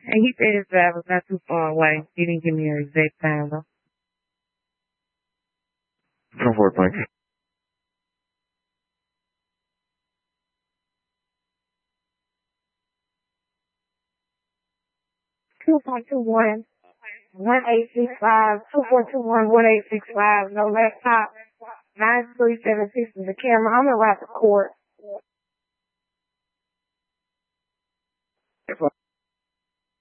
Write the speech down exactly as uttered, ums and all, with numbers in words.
And he said his drive was not too far away. He didn't give me an exact time though. Come forward, Mike. Two point two one. One eight six five, two four two one, one eight six five, no laptop, nine three seven six is the camera. I'm gonna write the court.